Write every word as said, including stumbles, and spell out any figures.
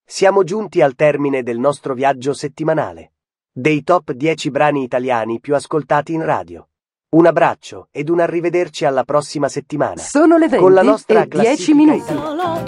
Siamo giunti al termine del nostro viaggio settimanale. Dei top dieci brani italiani più ascoltati in radio. Un abbraccio ed un arrivederci alla prossima settimana. Sono le Con la venti nostra e dieci classifica minuti. italiana.